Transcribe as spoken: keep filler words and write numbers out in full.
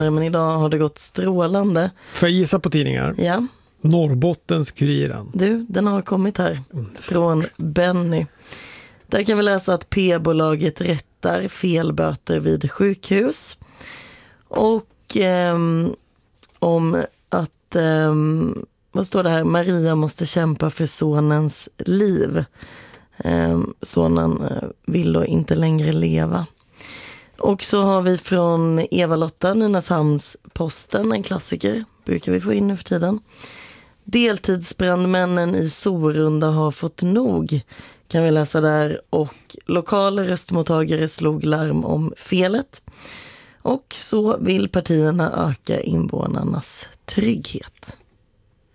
Men idag har det gått strålande. Får jag gissa på tidningar? Ja. Norrbottens-Kuriren. Du, den har kommit här. Från Benny. Där kan vi läsa att P-bolaget rättar felböter vid sjukhus. Och eh, om att, eh, vad står det här? Maria måste kämpa för sonens liv. Eh, sonen vill då inte längre leva. Och så har vi från Eva-Lotta, Nynäshamns-Posten, en klassiker. Brukar vi få in nu för tiden. Deltidsbrandmännen i Sorunda har fått nog, kan vi läsa där. Och lokala röstmottagare slog larm om felet. Och så vill partierna öka invånarnas trygghet.